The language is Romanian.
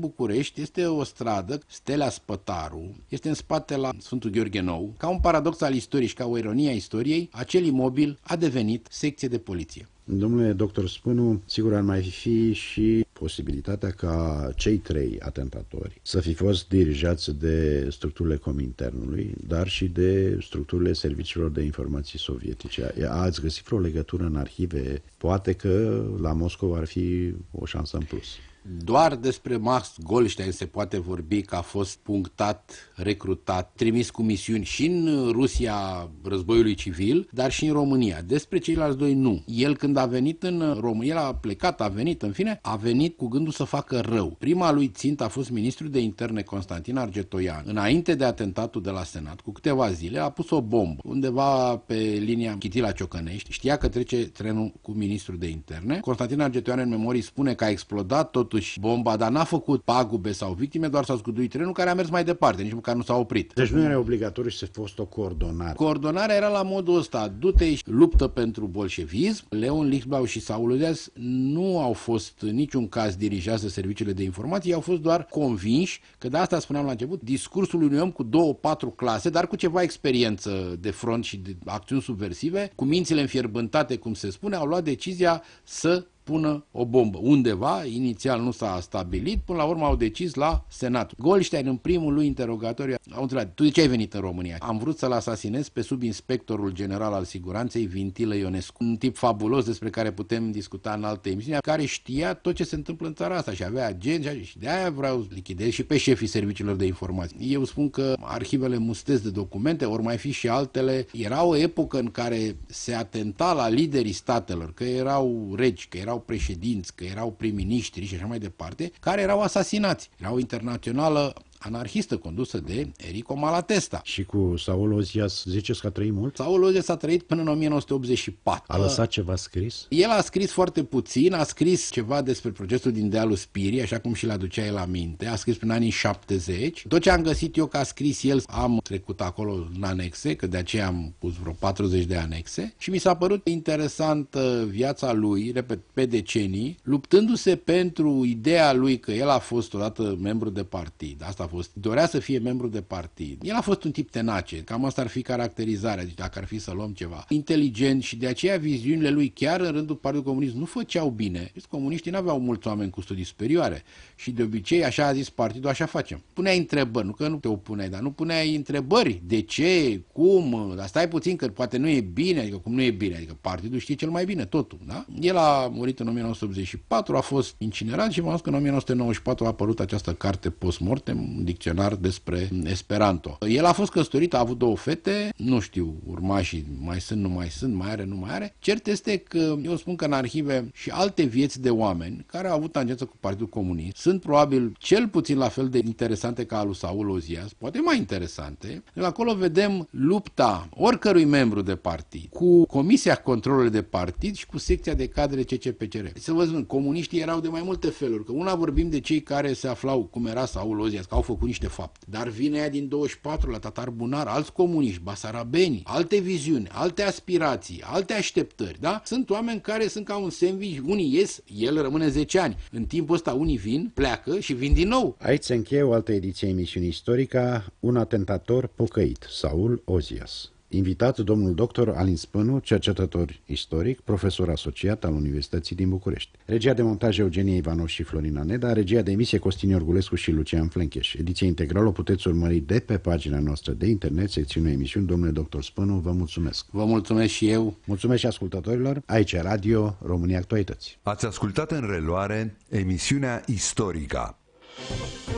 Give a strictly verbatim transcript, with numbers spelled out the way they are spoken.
București este o stradă, Stelea Spătaru, este în spate la Sfântul Gheorghe Nou. Ca un paradox al istoriei și ca o ironie a istoriei, acel imobil a devenit secție de poliție. Domnule doctor Spânu, sigur ar mai fi și posibilitatea ca cei trei atentatori să fi fost dirijați de structurile Cominternului, dar și de structurile serviciilor de informații sovietice. Ați găsit vreo legătură în arhive? Poate că la Moscova ar fi o șansă în plus. Doar despre Max Goldstein se poate vorbi că a fost punctat, recrutat, trimis cu misiuni și în Rusia războiului civil, dar și în România. Despre ceilalți doi nu. El când a venit în România, el a plecat, a venit, în fine, a venit cu gândul să facă rău. Prima lui țintă a fost ministrul de interne Constantin Argetoian. Înainte de atentatul de la Senat, cu câteva zile, a pus o bombă undeva pe linia Chitila-Ciocănești. Știa că trece trenul cu ministrul de interne. Constantin Argetoian în memorii spune că a explodat totuși bomba, dar n-a făcut pagube sau victime, doar s-a zguduit trenul care a mers mai departe, nici măcar nu s-a oprit. Deci nu era obligatoriu să fost o coordonare. Coordonarea era la modul ăsta: du-te și luptă pentru bolșevism. Leon Lixblau și Saul Ozias nu au fost în niciun caz dirijați de serviciile de informații, au fost doar convinși că, de asta spuneam la început, discursul unui om cu două, patru clase, dar cu ceva experiență de front și de acțiuni subversive, cu mințile înfierbântate, cum se spune, au luat decizia să pună o bombă. Undeva, inițial nu s-a stabilit, până la urmă au decis la Senat. Goldstein, în primul lui interogatoriu, au întrebat: tu de ce ai venit în România? Am vrut să-l asasinez pe subinspectorul general al siguranței, Vintilă Ionescu. Un tip fabulos despre care putem discuta în alte emisiuni, care știa tot ce se întâmplă în țara asta și avea agenți și de aia vreau să lichidez și pe șefii serviciilor de informații. Eu spun că arhivele mustesc de documente, ori mai fi și altele. Era o epocă în care se atenta la liderii statelor, că erau regi, că erau președinți, că erau prim-ministri și așa mai departe, care erau asasinați. Era o internațională anarhistă condusă de Enrico Malatesta. Și cu Saul Ozias ziceți că a trăit mult? Saul Ozias a trăit până în o mie nouă sute optzeci și patru. A lăsat ceva scris? El a scris foarte puțin, a scris ceva despre procesul din dealul Spirii, așa cum și l aducea el la minte, a scris prin anii șaptezeci. Tot ce am găsit eu că a scris el, am trecut acolo în anexe, că de aceea am pus vreo patruzeci de anexe, și mi s-a părut interesantă viața lui, repet, pe decenii, luptându-se pentru ideea lui că el a fost odată membru de partid. Asta fost, dorea să fie membru de partid. El a fost un tip tenace, cam asta ar fi caracterizarea, deci dacă ar fi să luăm ceva. Inteligent, și de aceea viziunile lui chiar în rândul Partidului Comunist nu făceau bine. Comuniștii n-aveau mulți oameni cu studii superioare și de obicei, așa a zis partidul, așa facem. Puneai întrebări, nu că nu te opuneai, dar nu puneai întrebări. De ce? Cum? Dar stai puțin că poate nu e bine, adică cum nu e bine, adică partidul știe cel mai bine totul, da? El a murit în o mie nouă sute optzeci și patru, a fost incinerat și m-am spus că în o mie nouă sute nouăzeci și patru a apărut această carte post-mortem, un dicționar despre Esperanto. El a fost căsătorit, a avut două fete, nu știu, urmașii mai sunt, nu mai sunt, mai are, nu mai are. Cert este că eu spun că în arhive și alte vieți de oameni care au avut tangență cu Partidul Comunist sunt probabil cel puțin la fel de interesante ca al lui Saul Ozias, poate mai interesante. De acolo vedem lupta oricărui membru de partid cu Comisia Controlului de Partid și cu secția de cadre C C P C R. Să vă spun, comuniștii erau de mai multe feluri, că una vorbim de cei care se aflau, cum era Saul Ozias, că au făcut niște fapte. Dar vine ea din douăzeci și patru la Tatar Bunar, alți comuniști, basarabeni, alte viziuni, alte aspirații, alte așteptări, da? Sunt oameni care sunt ca un sandwich, unii ies, el rămâne zece ani. În timpul ăsta unii vin, pleacă și vin din nou. Aici se încheie o altă ediție a emisiunii Istorica, un atentator pocăit, Saul Ozias. Invitat domnul doctor Alin Spânu, cercetător istoric, profesor asociat al Universității din București. Regia de montaj Eugenie Ivanov și Florina Neda, regia de emisie Costin Iorgulescu și Lucian Flencheș. Ediția integrală o puteți urmări de pe pagina noastră de internet, secțiunea emisiuni. Domnule doctor Spânu, vă mulțumesc. Vă mulțumesc și eu. Mulțumesc și ascultătorilor. Aici Radio România Actualități. Ați ascultat în reluare emisiunea Istorica.